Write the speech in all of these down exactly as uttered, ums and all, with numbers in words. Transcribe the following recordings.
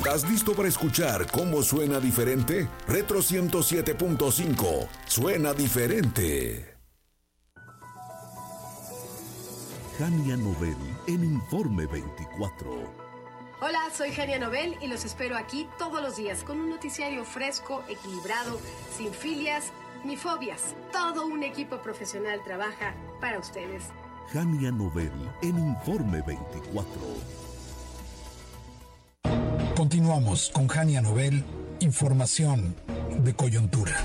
¿Estás listo para escuchar cómo suena diferente? Retro ciento siete punto cinco. Suena diferente. Jania Nobel en Informe veinticuatro. Hola, soy Jania Nobel y los espero aquí todos los días con un noticiario fresco, equilibrado, sin filias ni fobias. Todo un equipo profesional trabaja para ustedes. Jania Nobel en Informe veinticuatro. Continuamos con Jania Nobel, información de coyuntura.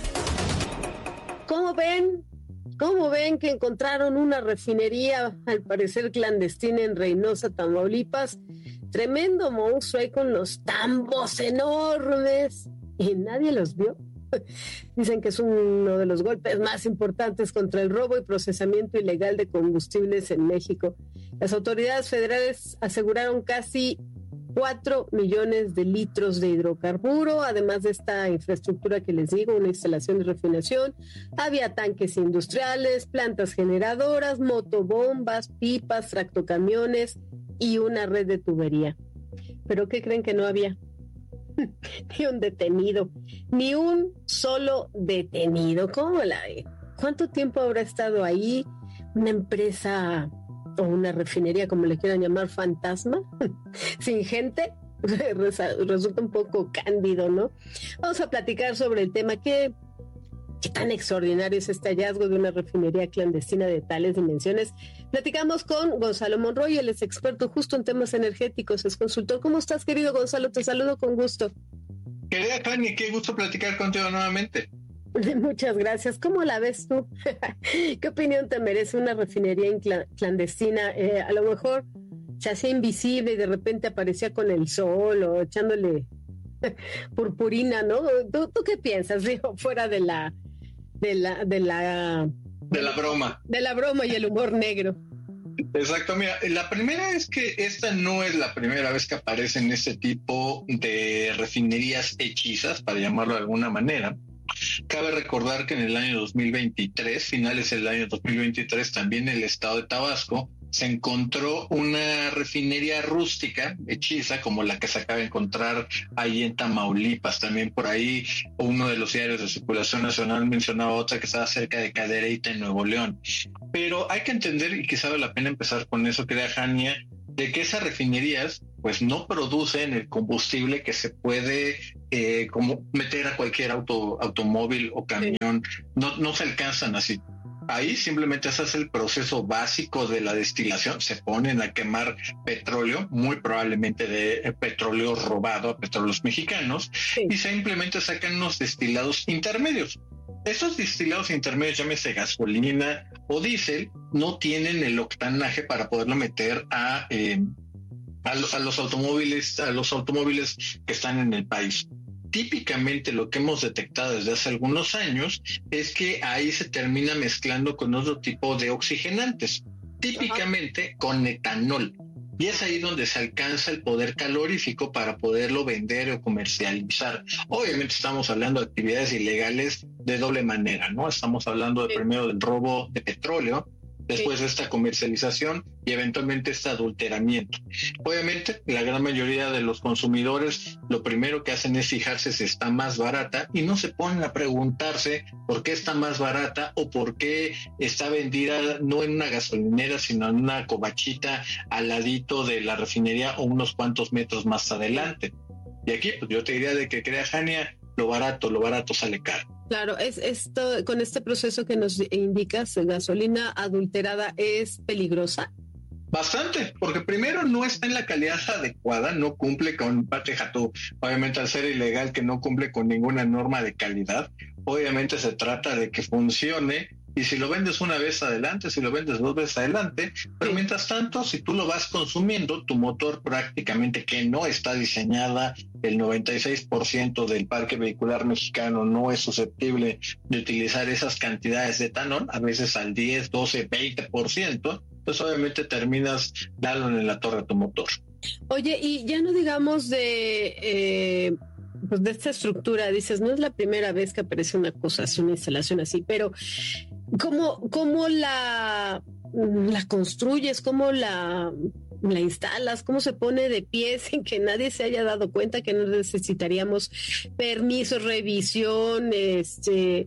¿Cómo ven? ¿Cómo ven que encontraron una refinería, al parecer clandestina, en Reynosa, Tamaulipas? Tremendo monstruo ahí con los tambos enormes. ¿Y nadie los vio? Dicen que es uno de los golpes más importantes contra el robo y procesamiento ilegal de combustibles en México. Las autoridades federales aseguraron casi cuatro millones de litros de hidrocarburo, además de esta infraestructura que les digo, una instalación de refinación. Había tanques industriales, plantas generadoras, motobombas, pipas, tractocamiones y una red de tubería. ¿Pero qué creen que no había? Ni un detenido, ni un solo detenido. ¿Cómo la ve? ¿Cuánto tiempo habrá estado ahí una empresa o una refinería, como le quieran llamar, fantasma, sin gente? Resulta un poco cándido, ¿no? Vamos a platicar sobre el tema. ¿Qué, qué tan extraordinario es este hallazgo de una refinería clandestina de tales dimensiones? Platicamos con Gonzalo Monroy, él es experto justo en temas energéticos, es consultor. ¿Cómo estás, querido Gonzalo? Te saludo con gusto. Querida Fanny, qué gusto platicar contigo nuevamente. Muchas gracias. ¿Cómo la ves tú? ¿Qué opinión te merece una refinería clandestina? Eh, a lo mejor se hacía invisible y de repente aparecía con el sol o echándole purpurina, ¿no? ¿Tú, tú qué piensas, digo, fuera de la, de la, de la, de la broma, de la broma y el humor negro? Exacto, mira, la primera es que esta no es la primera vez que aparecen este tipo de refinerías hechizas, para llamarlo de alguna manera. Cabe recordar que en el año dos mil veintitrés, finales del año dos mil veintitrés, también en el estado de Tabasco se encontró una refinería rústica hechiza como la que se acaba de encontrar ahí en Tamaulipas. También por ahí uno de los diarios de circulación nacional mencionaba otra que estaba cerca de Cadereyta, en Nuevo León. Pero hay que entender, y quizá vale la pena empezar con eso, querida Jania, de que esas refinerías pues no producen el combustible que se puede eh, como meter a cualquier auto, automóvil o camión. No, no se alcanzan así. Ahí simplemente se hace el proceso básico de la destilación, se ponen a quemar petróleo, muy probablemente de petróleo robado a petróleos mexicanos, sí. Y simplemente sacan unos destilados intermedios. Esos destilados intermedios, llámese gasolina o diésel, no tienen el octanaje para poderlo meter a, eh, a, a los automóviles, a los automóviles que están en el país. Típicamente lo que hemos detectado desde hace algunos años es que ahí se termina mezclando con otro tipo de oxigenantes, típicamente Ajá. con etanol. Y es ahí donde se alcanza el poder calorífico para poderlo vender o comercializar. Obviamente estamos hablando de actividades ilegales de doble manera, ¿no? Estamos hablando de, primero del robo de petróleo, después de esta comercialización y eventualmente este adulteramiento. Obviamente, la gran mayoría de los consumidores lo primero que hacen es fijarse si está más barata y no se ponen a preguntarse por qué está más barata o por qué está vendida no en una gasolinera, sino en una covachita al ladito de la refinería o unos cuantos metros más adelante. Y aquí, pues yo te diría de que, crea Jania, lo barato, lo barato sale caro. Claro, es esto con este proceso que nos indicas, gasolina adulterada, ¿es peligrosa? Bastante, porque primero no está en la calidad adecuada, no cumple con, deja tú, obviamente al ser ilegal que no cumple con ninguna norma de calidad, obviamente se trata de que funcione. Y si lo vendes una vez adelante, si lo vendes dos veces adelante, pero mientras tanto, si tú lo vas consumiendo, tu motor prácticamente que no está diseñada, el noventa y seis por ciento del parque vehicular mexicano no es susceptible de utilizar esas cantidades de etanol, a veces al diez, doce, veinte por ciento, pues obviamente terminas dándole en la torre a tu motor. Oye, y ya no digamos de... Eh... pues de esta estructura, dices, no es la primera vez que aparece una cosa así, una instalación así, pero ¿cómo, cómo la, la construyes? ¿Cómo la la instalas? ¿Cómo se pone de pie sin que nadie se haya dado cuenta que no necesitaríamos permisos, revisión, este,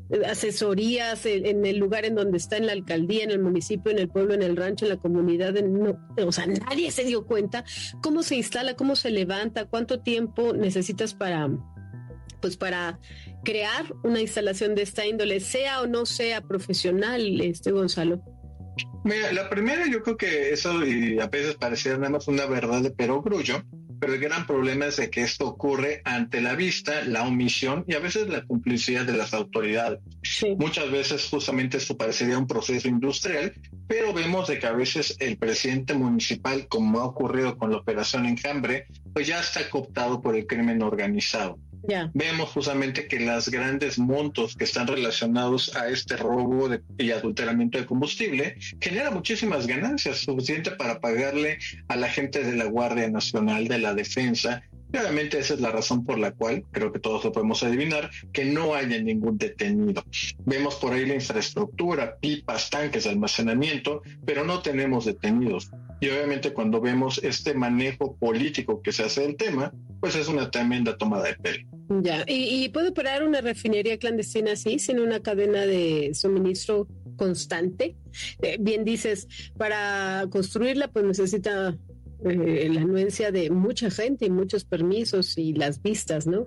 asesorías en, en el lugar en donde está, en la alcaldía, en el municipio, en el pueblo, en el rancho, en la comunidad? En, no, o sea, nadie se dio cuenta. ¿Cómo se instala? ¿Cómo se levanta? ¿Cuánto tiempo necesitas para, pues, para crear una instalación de esta índole, sea o no sea profesional, este Gonzalo? Mira, la primera, yo creo que eso, y a veces pareciera nada más una verdad de perogrullo, pero el gran problema es de que esto ocurre ante la vista, la omisión y a veces la complicidad de las autoridades. Sí. Muchas veces justamente esto parecería un proceso industrial, pero vemos de que a veces el presidente municipal, como ha ocurrido con la operación Enjambre, pues ya está cooptado por el crimen organizado. Yeah. Vemos justamente que los grandes montos que están relacionados a este robo de, y adulteramiento de combustible genera muchísimas ganancias, suficiente para pagarle a la gente de la Guardia Nacional, de la Defensa. Claramente esa es la razón por la cual, creo que todos lo podemos adivinar, que no haya ningún detenido. Vemos por ahí la infraestructura, pipas, tanques de almacenamiento, pero no tenemos detenidos. Y obviamente cuando vemos este manejo político que se hace del tema, pues es una tremenda tomada de pelo. Ya, ¿Y, y puede operar una refinería clandestina así, sin una cadena de suministro constante? Eh, bien dices, para construirla pues necesita eh, la anuencia de mucha gente y muchos permisos y las vistas, ¿no?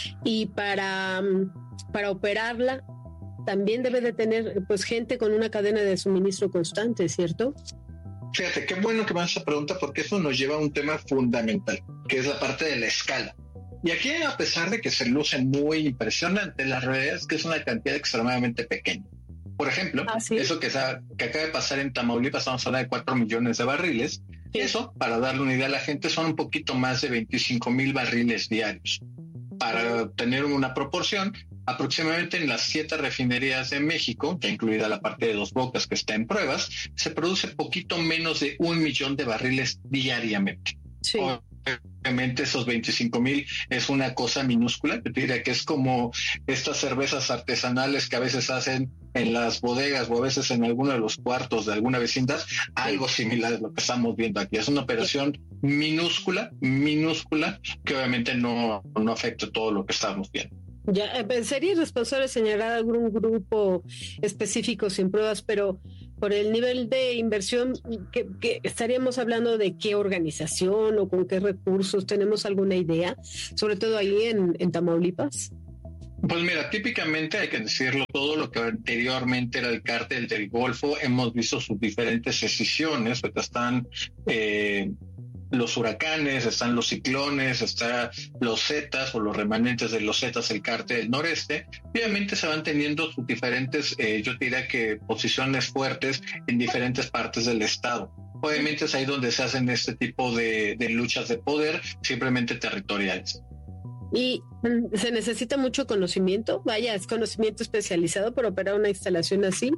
Y para, para operarla también debe de tener pues gente con una cadena de suministro constante, ¿cierto? Fíjate, qué bueno que me haces esa pregunta, porque eso nos lleva a un tema fundamental, que es la parte de la escala. Y aquí, a pesar de que se luce muy impresionante, la realidad es que es una cantidad extremadamente pequeña. Por ejemplo, ¿Ah, sí? eso que, que acaba de pasar en Tamaulipas, estamos hablando de cuatro millones de barriles. Sí. Eso, para darle una idea a la gente, son un poquito más de veinticinco mil barriles diarios. Para tener una proporción, aproximadamente en las siete refinerías de México, ya incluida la parte de Dos Bocas que está en pruebas, se produce poquito menos de un millón de barriles diariamente. Sí. Obviamente esos veinticinco mil es una cosa minúscula. Yo diría que es como estas cervezas artesanales que a veces hacen en las bodegas o a veces en alguno de los cuartos de alguna vecindad. Algo similar es lo que estamos viendo aquí. Es una operación minúscula, minúscula, que obviamente no, no afecta todo lo que estamos viendo. Ya, sería irresponsable señalar algún grupo específico sin pruebas, pero por el nivel de inversión, que, que estaríamos hablando de qué organización o con qué recursos, ¿tenemos alguna idea? Sobre todo ahí en, en Tamaulipas. Pues mira, típicamente hay que decirlo, todo lo que anteriormente era el cártel del Golfo, hemos visto sus diferentes escisiones, porque están eh, los huracanes, están los ciclones, están los zetas o los remanentes de los zetas, el cártel del noreste. Obviamente se van teniendo sus diferentes, eh, yo diría que posiciones fuertes en diferentes partes del estado. Obviamente es ahí donde se hacen este tipo de, de luchas de poder, simplemente territoriales. Y se necesita mucho conocimiento, vaya, es conocimiento especializado para operar una instalación así,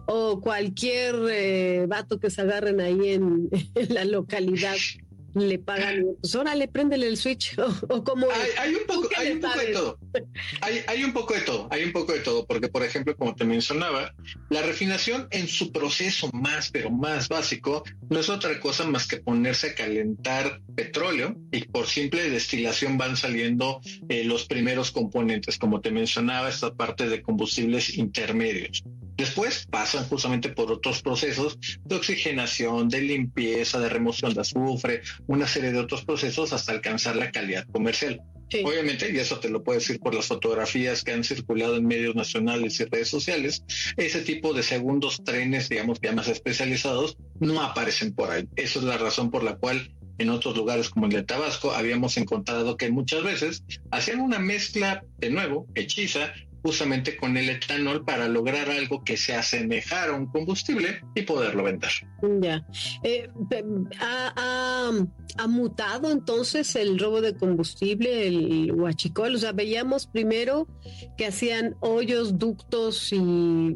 o cualquier eh, vato que se agarren ahí en, en la localidad le pagan, pues órale, préndele el switch, o, o como hay, hay un poco, hay un poco de todo, hay, hay un poco de todo, hay un poco de todo, porque por ejemplo, como te mencionaba, la refinación en su proceso más, pero más básico, no es otra cosa más que ponerse a calentar petróleo y por simple destilación van saliendo eh, los primeros componentes, como te mencionaba, esta parte de combustibles intermedios. Después pasan justamente por otros procesos de oxigenación, de limpieza, de remoción de azufre, una serie de otros procesos hasta alcanzar la calidad comercial. Sí. Obviamente, y eso te lo puedo decir por las fotografías que han circulado en medios nacionales y redes sociales, ese tipo de segundos trenes, digamos, ya más especializados, no aparecen por ahí. Esa es la razón por la cual en otros lugares como el de Tabasco habíamos encontrado que muchas veces hacían una mezcla, de nuevo, hechiza, justamente con el etanol para lograr algo que se asemejara a un combustible y poderlo vender. Ya. Eh, ha, ha, ¿Ha mutado entonces el robo de combustible, el huachicol? O sea, veíamos primero que hacían hoyos, ductos y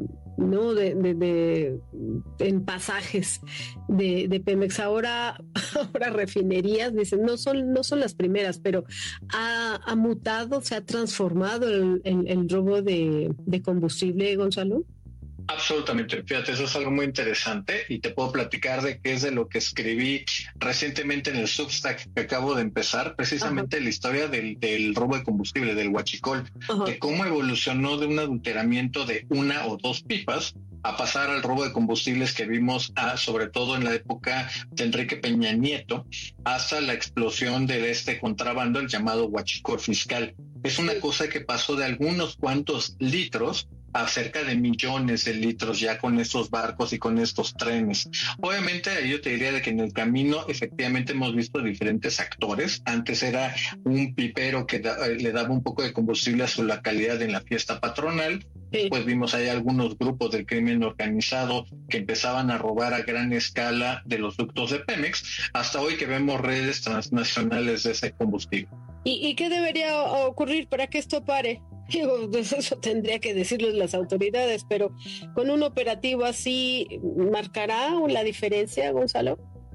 no de, de, de en pasajes de, de Pemex. Ahora, ahora refinerías, dicen, no son, no son las primeras, pero ha, ha mutado, se ha transformado el, el, el robo de, de combustible, Gonzalo. Absolutamente, fíjate, eso es algo muy interesante y te puedo platicar de qué es de lo que escribí recientemente en el Substack que acabo de empezar, precisamente Ajá. la historia del, del robo de combustible, del huachicol, Ajá. de cómo evolucionó de un adulteramiento de una o dos pipas a pasar al robo de combustibles que vimos a, sobre todo en la época de Enrique Peña Nieto, hasta la explosión de este contrabando, el llamado huachicol fiscal. Es una cosa que pasó de algunos cuantos litros a cerca de millones de litros ya con estos barcos y con estos trenes. Obviamente yo te diría de que en el camino efectivamente hemos visto diferentes actores. Antes era un pipero que da, le daba un poco de combustible a su localidad en la fiesta patronal. Sí. Pues vimos ahí algunos grupos del crimen organizado que empezaban a robar a gran escala de los ductos de Pemex, hasta hoy que vemos redes transnacionales de ese combustible. ¿Y, y qué debería ocurrir para que esto pare? Digo, eso tendría que decirles las autoridades, pero con un operativo así, ¿marcará la diferencia, Gonzalo?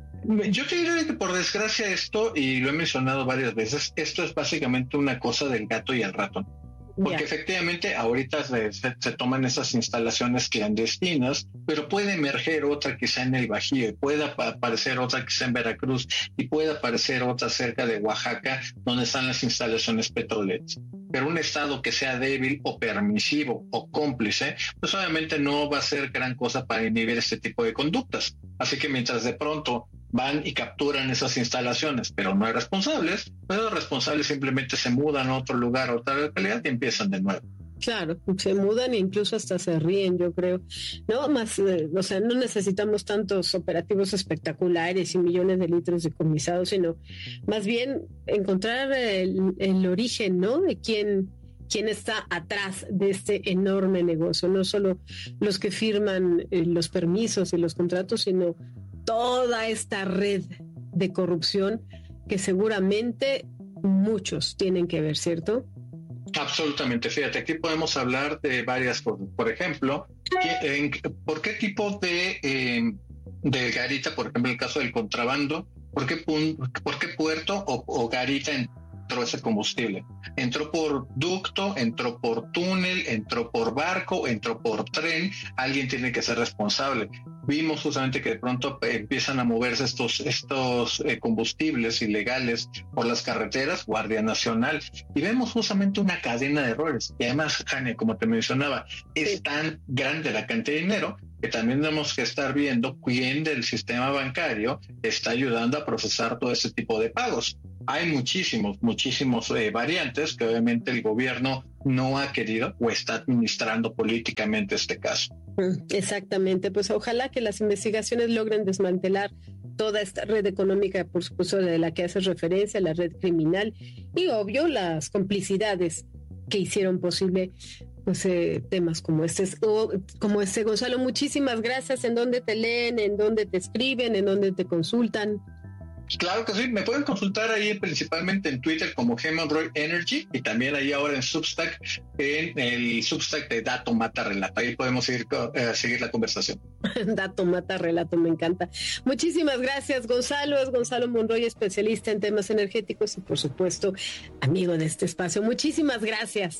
Yo te diría que por desgracia esto, y lo he mencionado varias veces, esto es básicamente una cosa del gato y el ratón. Porque yeah. efectivamente ahorita se, se, se toman esas instalaciones clandestinas, pero puede emerger otra quizá en el Bajío, puede aparecer otra quizá en Veracruz y puede aparecer otra cerca de Oaxaca donde están las instalaciones petroleras. Pero un estado que sea débil o permisivo o cómplice, pues obviamente no va a ser gran cosa para inhibir este tipo de conductas. Así que mientras de pronto van y capturan esas instalaciones, pero no hay responsables, pues los responsables simplemente se mudan a otro lugar, a otra localidad y empiezan de nuevo. Claro, se mudan e incluso hasta se ríen, yo creo. No, más, eh, o sea, no necesitamos tantos operativos espectaculares y millones de litros decomisados, sino más bien encontrar el, el origen, ¿no? De quién, quién está atrás de este enorme negocio. No solo los que firman eh, los permisos y los contratos, sino toda esta red de corrupción que seguramente muchos tienen que ver, ¿cierto? Absolutamente, fíjate, aquí podemos hablar de varias cosas. Por ejemplo, ¿qué, en, ¿por qué tipo de, eh, de garita, por ejemplo, en el caso del contrabando, por qué, por qué puerto o, o garita entró ese combustible? ¿Entró por ducto, entró por túnel, entró por barco, entró por tren? Alguien tiene que ser responsable. Vimos justamente que de pronto empiezan a moverse estos, estos eh, combustibles ilegales por las carreteras, Guardia Nacional, y vemos justamente una cadena de errores. Y además, Jania, como te mencionaba, es tan grande la cantidad de dinero que también tenemos que estar viendo quién del sistema bancario está ayudando a procesar todo este tipo de pagos. Hay muchísimos, muchísimos eh, variantes que obviamente el gobierno no ha querido o está administrando políticamente este caso. Exactamente, pues ojalá que las investigaciones logren desmantelar toda esta red económica, por supuesto, de la que haces referencia, la red criminal y, obvio, las complicidades que hicieron posible pues eh, temas como este, o, como este. Gonzalo, muchísimas gracias. ¿En dónde te leen? ¿En dónde te escriben? ¿En dónde te consultan? Claro que sí, me pueden consultar ahí principalmente en Twitter como Hemondroid Energy y también ahí ahora en Substack, en el Substack de Dato Mata Relato. Ahí podemos seguir, eh, seguir la conversación. Dato Mata Relato, me encanta. Muchísimas gracias, Gonzalo. Es Gonzalo Monroy, especialista en temas energéticos y, por supuesto, amigo de este espacio. Muchísimas gracias.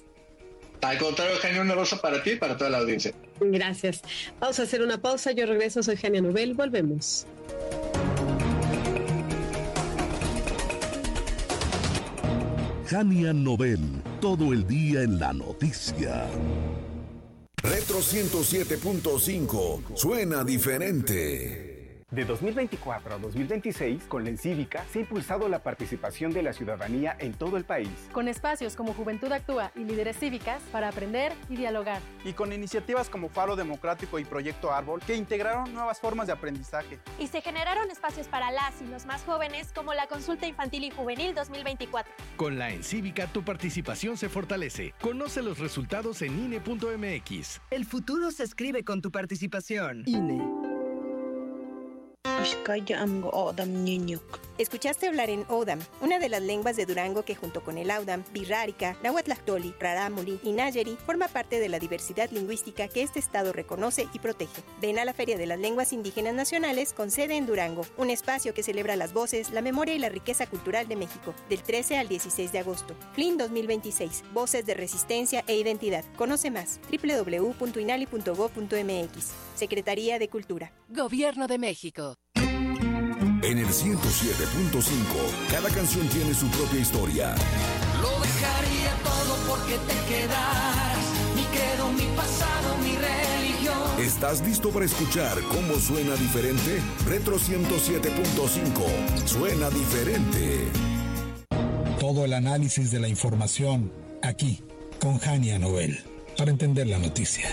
Al contrario, Jania, un abrazo para ti y para toda la audiencia. Gracias. Vamos a hacer una pausa. Yo regreso, soy Jania Nobel. Volvemos. Jania Nobel, todo el día en la noticia. Retro ciento siete punto cinco, suena diferente. De dos mil veinticuatro a dos mil veintiséis, con la Encívica se ha impulsado la participación de la ciudadanía en todo el país. Con espacios como Juventud Actúa y Líderes Cívicas para aprender y dialogar. Y con iniciativas como Faro Democrático y Proyecto Árbol que integraron nuevas formas de aprendizaje. Y se generaron espacios para las y los más jóvenes como la Consulta Infantil y Juvenil dos mil veinticuatro. Con la Encívica tu participación se fortalece. Conoce los resultados en I N E punto M X. El futuro se escribe con tu participación. I N E. Ishkaya am go adam ninyuk. Escuchaste hablar en Odam, una de las lenguas de Durango que junto con el Audam, Birrárica, Nahuatlactoli, Rarámuri y Nayeri forma parte de la diversidad lingüística que este estado reconoce y protege. Ven a la Feria de las Lenguas Indígenas Nacionales con sede en Durango, un espacio que celebra las voces, la memoria y la riqueza cultural de México, del trece al dieciséis de agosto. F L I N dos mil veintiséis, Voces de Resistencia e Identidad. Conoce más, doble u doble u doble u punto inali punto gob punto eme equis. Secretaría de Cultura. Gobierno de México. En el ciento siete punto cinco, cada canción tiene su propia historia. Lo dejaría todo porque te quedaras. Mi credo, mi pasado, mi religión. ¿Estás listo para escuchar cómo suena diferente? Retro ciento siete punto cinco. Suena diferente. Todo el análisis de la información aquí, con Hania Nobel, para entender la noticia.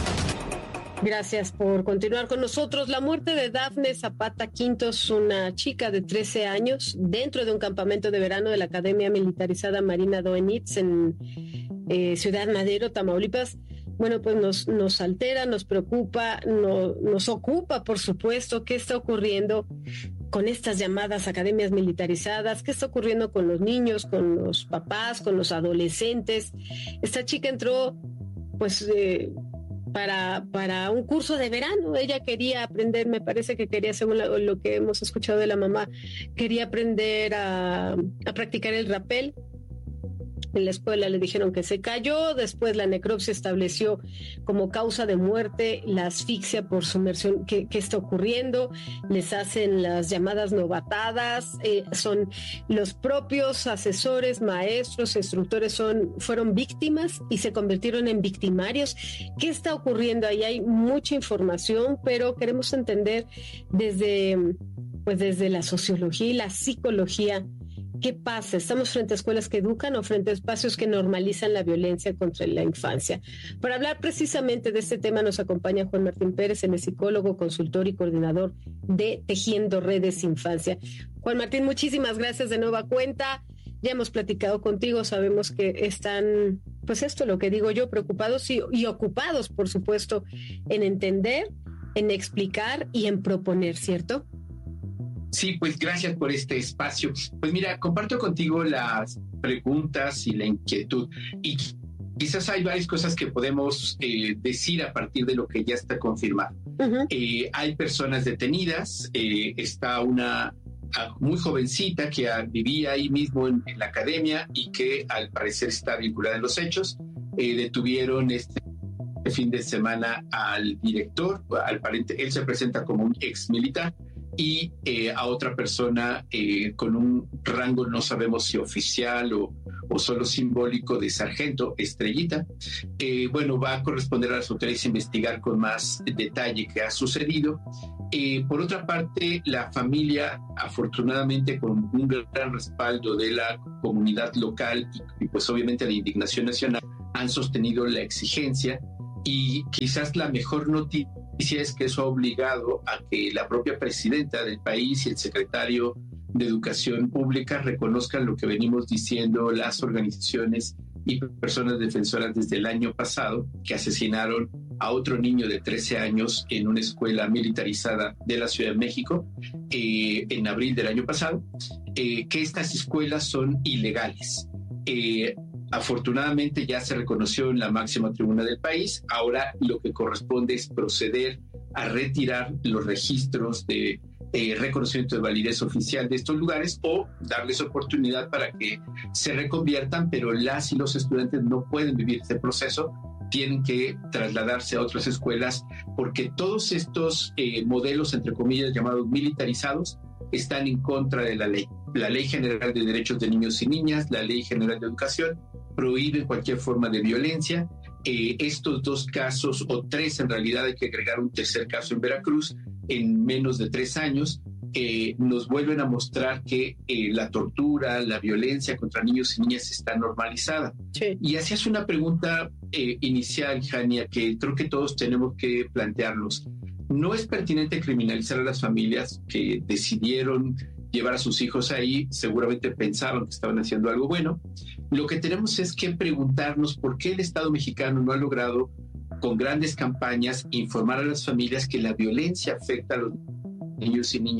Gracias por continuar con nosotros. La muerte de Dafne Zapata Quintos, una chica de trece años, dentro de un campamento de verano de la Academia Militarizada Marina Doenitz en eh, Ciudad Madero, Tamaulipas. Bueno, pues nos, nos altera, nos preocupa, no, nos ocupa, por supuesto, qué está ocurriendo con estas llamadas academias militarizadas, qué está ocurriendo con los niños, con los papás, con los adolescentes. Esta chica entró, pues... Eh, Para, para un curso de verano. Ella quería aprender, me parece que quería, según lo, lo que hemos escuchado de la mamá, quería aprender a, a practicar el rapel. En la escuela le dijeron que se cayó, después la necropsia estableció como causa de muerte la asfixia por sumersión. ¿Qué, qué está ocurriendo? Les hacen las llamadas novatadas, eh, son los propios asesores, maestros, instructores son, fueron víctimas y se convirtieron en victimarios. ¿Qué está ocurriendo ahí? Hay mucha información, pero queremos entender desde, pues desde la sociología y la psicología. ¿Qué pasa? ¿Estamos frente a escuelas que educan o frente a espacios que normalizan la violencia contra la infancia? Para hablar precisamente de este tema nos acompaña Juan Martín Pérez, el psicólogo, consultor y coordinador de Tejiendo Redes Infancia. Juan Martín, muchísimas gracias de nueva cuenta. Ya hemos platicado contigo, sabemos que están, pues esto lo que digo yo, preocupados y, y ocupados, por supuesto, en entender, en explicar y en proponer, ¿cierto? Sí, pues gracias por este espacio. Pues mira, comparto contigo las preguntas y la inquietud. Y quizás hay varias cosas que podemos eh, decir a partir de lo que ya está confirmado. Uh-huh. Eh, hay personas detenidas, eh, está una muy jovencita que vivía ahí mismo en, en la academia y que al parecer está vinculada en los hechos. Eh, detuvieron este fin de semana al director, al parente, él se presenta como un ex militar, y eh, a otra persona eh, con un rango, no sabemos si oficial o, o solo simbólico, de sargento, Estrellita. Eh, bueno, va a corresponder a las autoridades investigar con más detalle qué ha sucedido. Eh, por otra parte, la familia, afortunadamente con un gran respaldo de la comunidad local y, y pues obviamente la indignación nacional, han sostenido la exigencia, y quizás la mejor noticia es que eso ha obligado a que la propia presidenta del país y el secretario de Educación Pública reconozcan lo que venimos diciendo las organizaciones y personas defensoras desde el año pasado, que asesinaron a otro niño de trece años en una escuela militarizada de la Ciudad de México eh, en abril del año pasado, eh, que estas escuelas son ilegales. Eh, Afortunadamente ya se reconoció en la máxima tribuna del país. Ahora lo que corresponde es proceder a retirar los registros de eh, reconocimiento de validez oficial de estos lugares o darles oportunidad para que se reconviertan, pero las y los estudiantes no pueden vivir este proceso, tienen que trasladarse a otras escuelas porque todos estos eh, modelos, entre comillas, llamados militarizados, están en contra de la ley. La Ley General de Derechos de Niños y Niñas, la Ley General de Educación, prohíbe cualquier forma de violencia. Eh, estos dos casos, o tres en realidad, hay que agregar un tercer caso en Veracruz, en menos de tres años, eh, nos vuelven a mostrar que eh, la tortura, la violencia contra niños y niñas está normalizada. Sí. Y hacías una pregunta eh, inicial, Jania, que creo que todos tenemos que plantearnos. No es pertinente criminalizar a las familias que decidieron llevar a sus hijos ahí, seguramente pensaban que estaban haciendo algo bueno. Lo que tenemos es que preguntarnos por qué el Estado mexicano no ha logrado, con grandes campañas, informar a las familias que la violencia afecta a los niños y niñas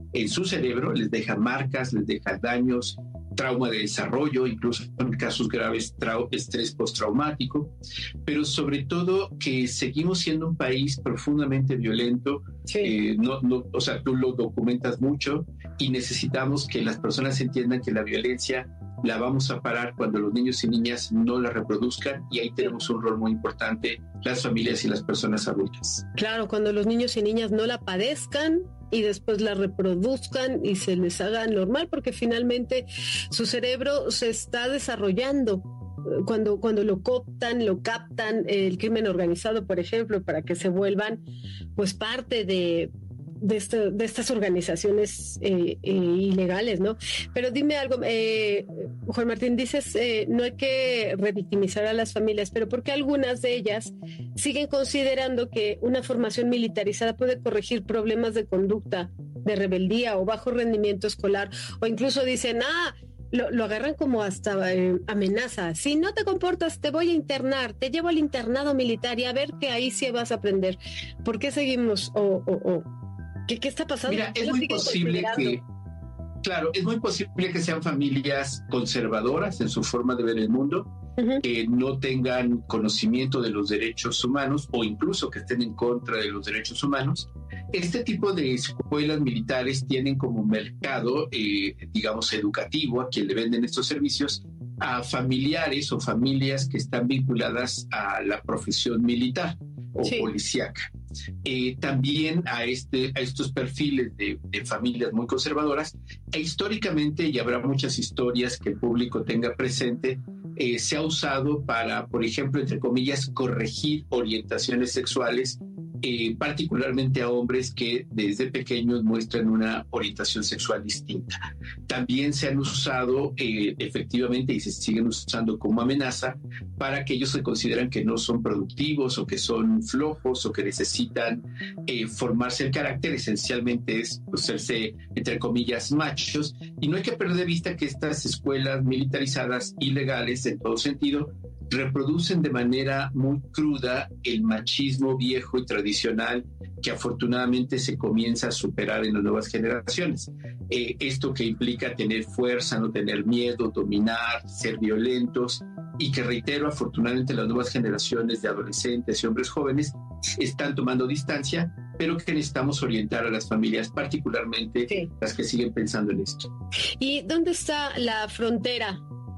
en su cerebro, les deja marcas, les deja daños, trauma de desarrollo, incluso en casos graves, trau- estrés postraumático, pero sobre todo que seguimos siendo un país profundamente violento. Sí. Eh, no, no, o sea, tú lo documentas mucho y necesitamos que las personas entiendan que la violencia la vamos a parar cuando los niños y niñas no la reproduzcan, y ahí tenemos un rol muy importante, las familias y las personas adultas. Claro, cuando los niños y niñas no la padezcan y después la reproduzcan y se les haga normal, porque finalmente su cerebro se está desarrollando. Cuando, cuando lo cooptan, lo captan, el crimen organizado, por ejemplo, para que se vuelvan pues parte de, de, este, de estas organizaciones eh, eh, ilegales, ¿no? Pero dime algo, eh, Juan Martín, dices eh, no hay que revictimizar a las familias, pero ¿por qué algunas de ellas siguen considerando que una formación militarizada puede corregir problemas de conducta, de rebeldía o bajo rendimiento escolar? O incluso dicen, ah, Lo, lo agarran como hasta eh, amenaza. Si no te comportas, te voy a internar, te llevo al internado militar y a ver que ahí sí vas a aprender. ¿Por qué seguimos? O, o, o, ¿qué, ¿Qué está pasando? Mira, es muy posible que, claro, es muy posible que sean familias conservadoras en su forma de ver el mundo, uh-huh. que no tengan conocimiento de los derechos humanos o incluso que estén en contra de los derechos humanos. Este tipo de escuelas militares tienen como mercado, eh, digamos, educativo, a quien le venden estos servicios, a familiares o familias que están vinculadas a la profesión militar o sí. policíaca. Eh, también a, este, a estos perfiles de, de familias muy conservadoras, e históricamente, y habrá muchas historias que el público tenga presente, eh, se ha usado para, por ejemplo, entre comillas, corregir orientaciones sexuales, Eh, particularmente a hombres que desde pequeños muestran una orientación sexual distinta. También se han usado eh, efectivamente y se siguen usando como amenaza para aquellos que consideran que no son productivos o que son flojos o que necesitan eh, formarse el carácter. Esencialmente es pues, serse, entre comillas, machos, y no hay que perder de vista que estas escuelas militarizadas ilegales en todo sentido reproducen de manera muy cruda el machismo viejo y tradicional que afortunadamente se comienza a superar en las nuevas generaciones. Eh, esto que implica tener fuerza, no tener miedo, dominar, ser violentos, y que, reitero, afortunadamente las nuevas generaciones de adolescentes y hombres jóvenes están tomando distancia, pero que necesitamos orientar a las familias, particularmente sí. las que siguen pensando en esto. ¿Y dónde está la frontera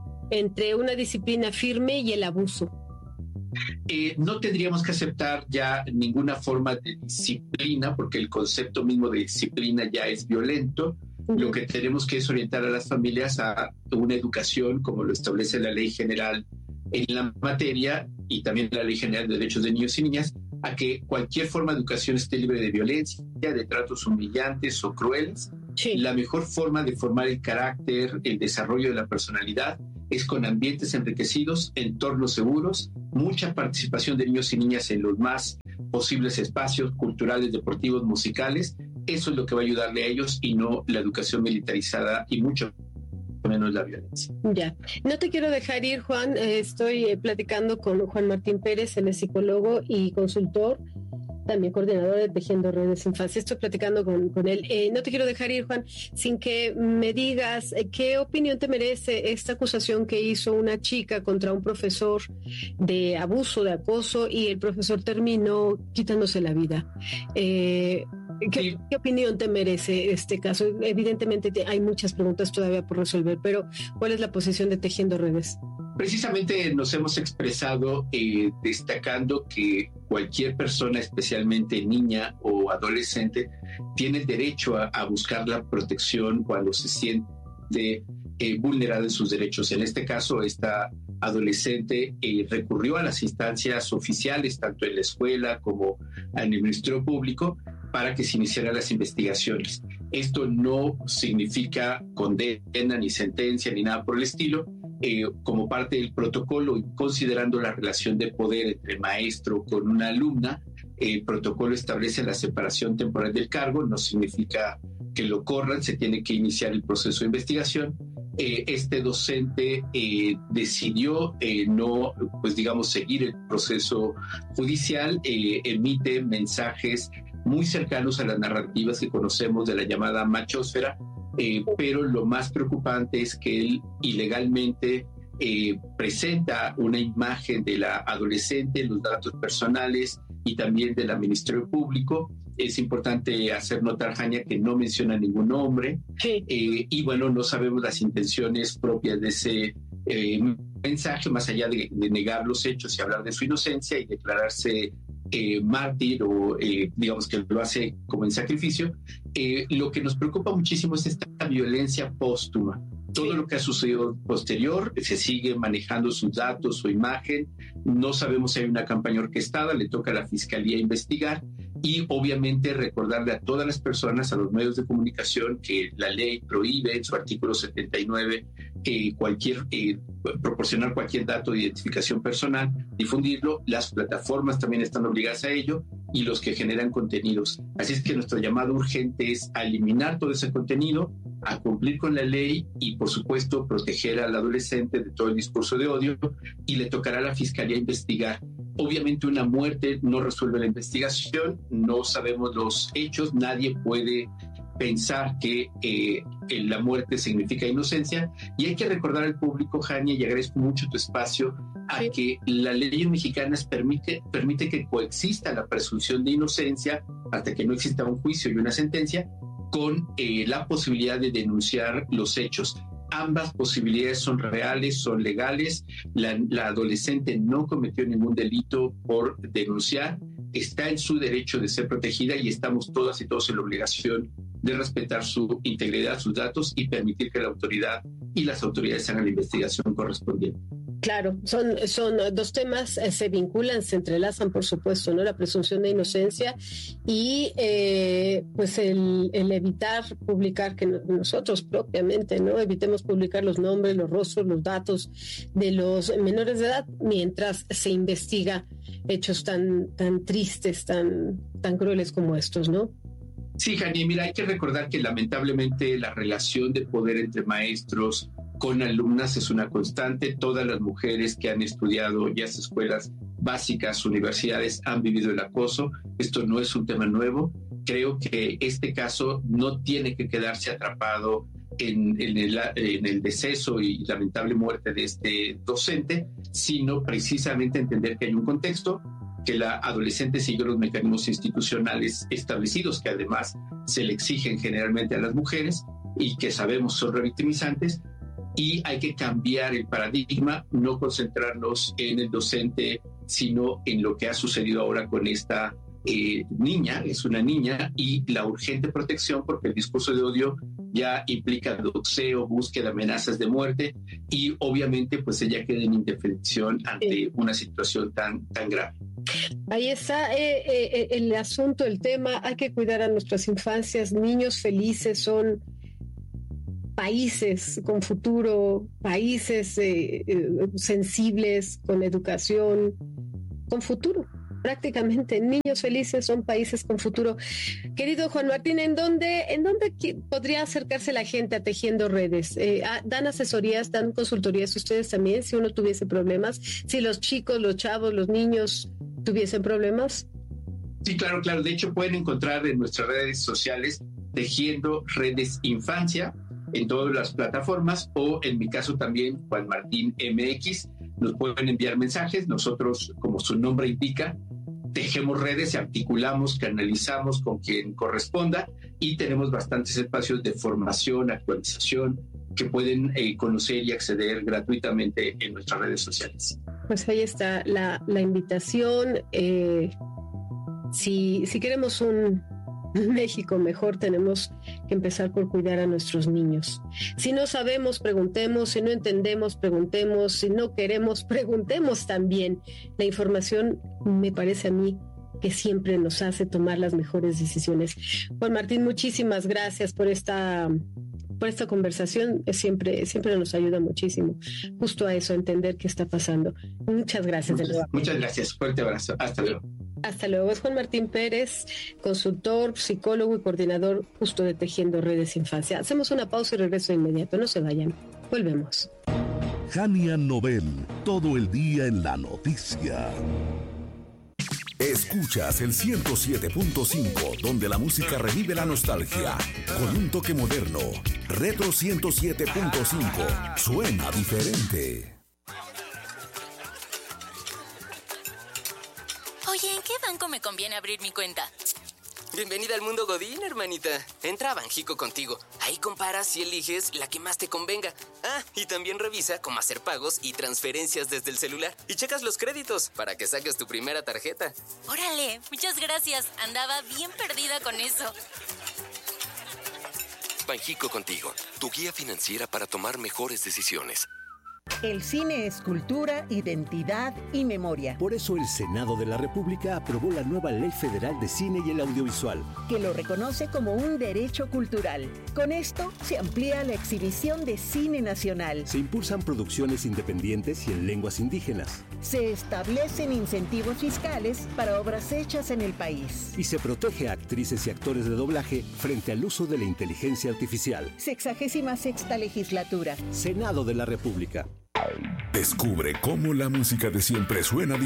entre una disciplina firme y el abuso? Eh, no tendríamos que aceptar ya ninguna forma de disciplina, porque el concepto mismo de disciplina ya es violento. Uh-huh. Lo que tenemos que es orientar a las familias a una educación, como lo establece la Ley General en la materia y también la Ley General de Derechos de Niños y Niñas, a que cualquier forma de educación esté libre de violencia, de tratos humillantes o crueles. Sí. La mejor forma de formar el carácter, el desarrollo de la personalidad, es con ambientes enriquecidos, entornos seguros, mucha participación de niños y niñas en los más posibles espacios culturales, deportivos, musicales. Eso es lo que va a ayudarle a ellos, y no la educación militarizada y mucho menos la violencia. Ya, no te quiero dejar ir, Juan. Eh, estoy eh, platicando con Juan Martín Pérez, él es psicólogo y consultor, también coordinador de Tejiendo Redes Infancia. Estoy platicando con, con él. Eh, no te quiero dejar ir, Juan, sin que me digas eh, qué opinión te merece esta acusación que hizo una chica contra un profesor de abuso, de acoso, y el profesor terminó quitándose la vida. Eh, ¿qué, sí. ¿Qué opinión te merece este caso? Evidentemente te, hay muchas preguntas todavía por resolver, pero ¿cuál es la posición de Tejiendo Redes? Precisamente nos hemos expresado eh, destacando que cualquier persona, especialmente niña o adolescente, tiene el derecho a, a buscar la protección cuando se siente eh, vulnerada en sus derechos. En este caso, esta adolescente eh, recurrió a las instancias oficiales, tanto en la escuela como en el Ministerio Público, para que se iniciaran las investigaciones. Esto no significa condena, ni sentencia, ni nada por el estilo. Eh, como parte del protocolo, y considerando la relación de poder entre maestro con una alumna, el protocolo establece la separación temporal del cargo. No significa que lo corran, se tiene que iniciar el proceso de investigación. Eh, este docente eh, decidió eh, no, pues digamos, seguir el proceso judicial, eh, emite mensajes muy cercanos a las narrativas que conocemos de la llamada machósfera, eh, pero lo más preocupante es que él ilegalmente eh, presenta una imagen de la adolescente, los datos personales y también del Ministerio Público. Es importante hacer notar, Jania, que no menciona ningún nombre, sí. eh, y bueno, no sabemos las intenciones propias de ese eh, mensaje, más allá de, de negar los hechos y hablar de su inocencia y declararse eh, mártir o eh, digamos que lo hace como en sacrificio. Eh, lo que nos preocupa muchísimo es esta violencia póstuma. Todo lo que ha sucedido posterior, se sigue manejando sus datos, su imagen, no sabemos si hay una campaña orquestada, le toca a la Fiscalía investigar y obviamente recordarle a todas las personas, a los medios de comunicación, que la ley prohíbe en su artículo setenta y nueve eh, cualquier, eh, proporcionar cualquier dato de identificación personal, difundirlo. Las plataformas también están obligadas a ello y los que generan contenidos. Así es que nuestro llamado urgente es a eliminar todo ese contenido, a cumplir con la ley y, por supuesto, proteger al adolescente de todo el discurso de odio, y le tocará a la Fiscalía investigar. Obviamente una muerte no resuelve la investigación, no sabemos los hechos, nadie puede pensar que eh, la muerte significa inocencia, y hay que recordar al público, Jania, y agradezco mucho tu espacio, a sí. que la ley mexicana permite, permite que coexista la presunción de inocencia hasta que no exista un juicio y una sentencia, con eh, la posibilidad de denunciar los hechos. Ambas posibilidades son reales, son legales. La, la adolescente no cometió ningún delito por denunciar, está en su derecho de ser protegida y estamos todas y todos en la obligación de respetar su integridad, sus datos y permitir que la autoridad y las autoridades hagan la investigación correspondiente. Claro, son, son dos temas, eh, se vinculan, se entrelazan, por supuesto, ¿no? La presunción de inocencia y eh, pues el, el evitar publicar, que nosotros propiamente, ¿no? Evitemos publicar los nombres, los rostros, los datos de los menores de edad mientras se investiga hechos tan, tan tristes, tan, tan crueles como estos, ¿no? Sí, Jani, mira, hay que recordar que lamentablemente la relación de poder entre maestros con alumnas es una constante. Todas las mujeres que han estudiado ya sea escuelas básicas, universidades, han vivido el acoso. Esto no es un tema nuevo. Creo que este caso no tiene que quedarse atrapado en, en, el, en el deceso y lamentable muerte de este docente, sino precisamente entender que hay un contexto, que la adolescente siguió los mecanismos institucionales establecidos, que además se le exigen generalmente a las mujeres y que sabemos son revictimizantes. Y hay que cambiar el paradigma, no concentrarnos en el docente, sino en lo que ha sucedido ahora con esta eh, niña, es una niña, y la urgente protección, porque el discurso de odio ya implica doxeo, búsqueda, amenazas de muerte, y obviamente pues ella queda en indefensión ante una situación tan, tan grave. Ahí está eh, eh, el asunto, el tema. Hay que cuidar a nuestras infancias. Niños felices son países con futuro, países eh, eh, sensibles, con educación, con futuro. Prácticamente niños felices son países con futuro. Querido Juan Martín, ¿en dónde, en dónde podría acercarse la gente a Tejiendo Redes? Eh, ¿Dan asesorías, dan consultorías ustedes también si uno tuviese problemas? Si los chicos, los chavos, los niños tuviesen problemas. Sí, claro, claro. De hecho, pueden encontrar en nuestras redes sociales Tejiendo Redes Infancia en todas las plataformas, o en mi caso también Juan Martín M X. Nos pueden enviar mensajes. Nosotros, como su nombre indica, tejemos redes, articulamos, canalizamos con quien corresponda, y tenemos bastantes espacios de formación, actualización, que pueden eh, conocer y acceder gratuitamente en nuestras redes sociales. Pues ahí está la, la invitación. Eh, si, si queremos un México mejor, tenemos que empezar por cuidar a nuestros niños. Si no sabemos, preguntemos. Si no entendemos, preguntemos. Si no queremos, preguntemos también. La información, me parece a mí, que siempre nos hace tomar las mejores decisiones. Juan Martín, muchísimas gracias por esta, por esta conversación. Siempre, siempre nos ayuda muchísimo justo a eso, a entender qué está pasando. Muchas gracias. Muchas, de nuevo. muchas gracias. Fuerte abrazo. Hasta luego. Hasta luego. Es Juan Martín Pérez, consultor, psicólogo y coordinador justo de Tejiendo Redes Infancia. Hacemos una pausa y regreso de inmediato. No se vayan. Volvemos. Jania Nobel, todo el día en la noticia. Escuchas el ciento siete punto cinco, donde la música revive la nostalgia con un toque moderno. Retro ciento siete punto cinco. Suena diferente. Oye, ¿en qué banco me conviene abrir mi cuenta? Bienvenida al mundo Godín, hermanita. Entra a Banjico contigo. Ahí comparas y eliges la que más te convenga. Ah, y también revisa cómo hacer pagos y transferencias desde el celular. Y checas los créditos para que saques tu primera tarjeta. Órale, muchas gracias. Andaba bien perdida con eso. Banjico contigo, tu guía financiera para tomar mejores decisiones. El cine es cultura, identidad y memoria. Por eso el Senado de la República aprobó la nueva Ley Federal de Cine y el Audiovisual, que lo reconoce como un derecho cultural. Con esto se amplía la exhibición de cine nacional. Se impulsan producciones independientes y en lenguas indígenas. Se establecen incentivos fiscales para obras hechas en el país. Y se protege a actrices y actores de doblaje frente al uso de la inteligencia artificial. Sexagésima sexta legislatura. Senado de la República. Descubre cómo la música de siempre suena